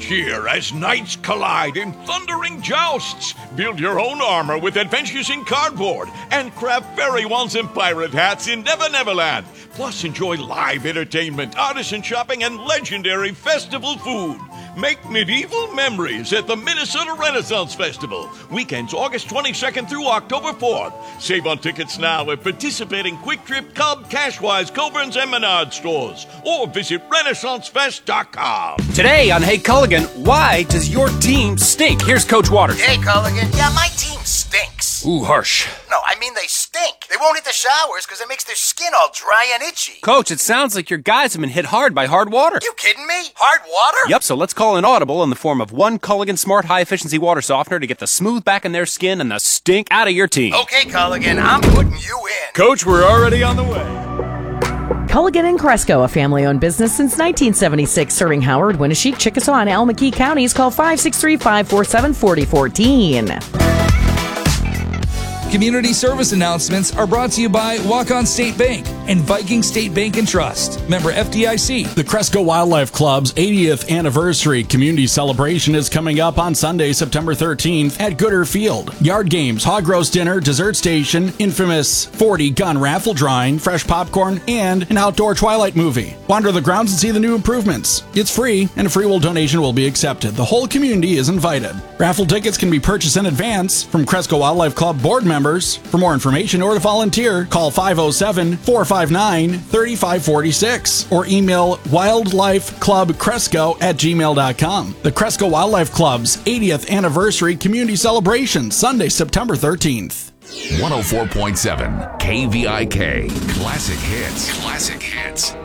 cheer as knights collide in thundering jousts. Build your own armor with adventures in cardboard and craft fairy wands and pirate hats in Never Neverland. Plus, enjoy live entertainment, artisan shopping, and legendary festival food. Make medieval memories at the Minnesota Renaissance Festival. Weekends August 22nd through October 4th. Save on tickets now at participating Quick Trip, Cub, Cashwise, Coburn's, and Menard stores. Or visit RenaissanceFest.com. Today on Hey Culligan, why does your team stink? Here's Coach Waters. Hey Culligan, yeah, my team stinks. Ooh, harsh. No, I mean they stink. They won't hit the showers because it makes their skin all dry and itchy. Coach, it sounds like your guys have been hit hard by hard water. You kidding me? Hard water? Yep, so let's call an audible in the form of one Culligan Smart High Efficiency Water Softener to get the smooth back in their skin and the stink out of your team. Okay, Culligan, I'm putting you in. Coach, we're already on the way. Culligan and Cresco, a family-owned business since 1976, serving Howard, Winneshiek, Chickasaw, and Almaquee counties. Call 563-547-4014. Community service announcements are brought to you by Walk-On State Bank and Viking State Bank and Trust. Member FDIC. The Cresco Wildlife Club's 80th anniversary community celebration is coming up on Sunday, September 13th at Gooder Field. Yard games, hog roast dinner, dessert station, infamous 40-gun raffle drawing, fresh popcorn, and an outdoor Twilight movie. Wander the grounds and see the new improvements. It's free, and a free will donation will be accepted. The whole community is invited. Raffle tickets can be purchased in advance from Cresco Wildlife Club board members. For more information or to volunteer, call 507-459-3546 or email wildlifeclubcresco@gmail.com. The Cresco Wildlife Club's 80th anniversary community celebration, Sunday, September 13th. 104.7 KVIK. Classic Hits. Classic Hits.